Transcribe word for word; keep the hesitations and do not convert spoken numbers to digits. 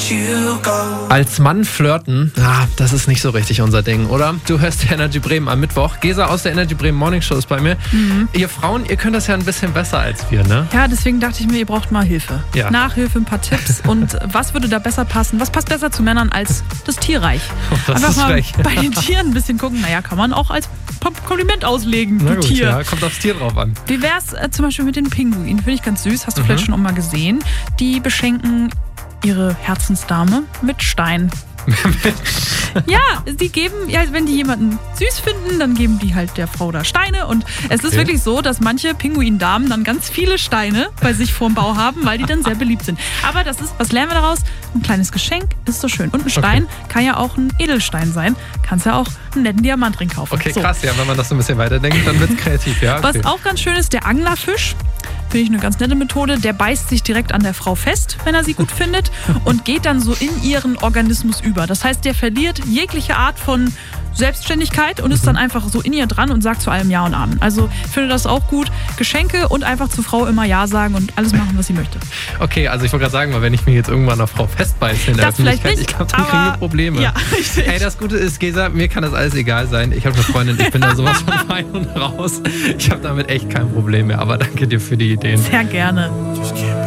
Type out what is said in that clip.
Als Mann flirten, ah, das ist nicht so richtig unser Ding, oder? Du hörst die Energy Bremen am Mittwoch. Gesa aus der Energy Bremen Morning Show ist bei mir. Mhm. Ihr Frauen, ihr könnt das ja ein bisschen besser als wir, ne? Ja, deswegen dachte ich mir, ihr braucht mal Hilfe. Ja. Nachhilfe, ein paar Tipps. Und was würde da besser passen? Was passt besser zu Männern als das Tierreich? Oh, das Einfach ist mal frech. bei den Tieren ein bisschen gucken. Naja, kann man auch als Kompliment auslegen, Na du gut, Tier. ja, kommt aufs Tier drauf an. Wie wär's äh, zum Beispiel mit den Pinguinen? Finde ich ganz süß. Hast du Mhm. vielleicht schon auch mal gesehen? Die beschenken ihre Herzensdame mit Stein. Ja, die geben, ja, wenn die jemanden süß finden, dann geben die halt der Frau da Steine. Und es ist Okay. wirklich so, dass manche Pinguindamen dann ganz viele Steine bei sich vorm Bau haben, weil die dann sehr beliebt sind. Aber das ist, was lernen wir daraus? Ein kleines Geschenk ist so schön. Und ein Stein kann ja auch ein Edelstein sein. Kannst ja auch einen netten Diamant drin kaufen. Okay, So. krass, ja, wenn man das so ein bisschen weiterdenkt, dann wird's kreativ, ja. Okay. Was auch ganz schön ist, der Anglerfisch. Finde ich eine ganz nette Methode. Der beißt sich direkt an der Frau fest, wenn er sie gut findet, und geht dann so in ihren Organismus über. Das heißt, der verliert jegliche Art von Selbstständigkeit und ist dann einfach so in ihr dran und sagt zu allem Ja und Amen. Also ich finde das auch gut. Geschenke und einfach zur Frau immer Ja sagen und alles machen, was sie möchte. Okay, also ich wollte gerade sagen, weil wenn ich mich jetzt irgendwann einer Frau festbeiße in der Das vielleicht Öffentlichkeit, nicht, ich glaube, dann aber- kriegen wir Probleme. Ja, richtig. Ey, das Gute ist, Gesa, mir kann das alles egal sein. Ich habe eine Freundin, ich bin da sowas von fein und raus. Ich habe damit echt kein Problem mehr, aber danke dir für die Ideen. Sehr gerne. Just can't